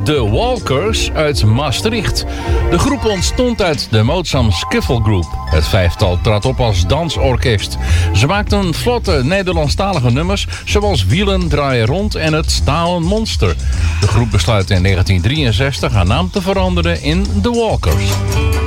de Walkers uit Maastricht. De groep ontstond uit de Mootsam Skiffle Group. Het vijftal trad op als dansorkest. Ze maakten vlotte Nederlandstalige nummers zoals Wielen draaien rond en Het Stalen Monster. De groep besluit in 1963 haar naam te veranderen in The Walkers.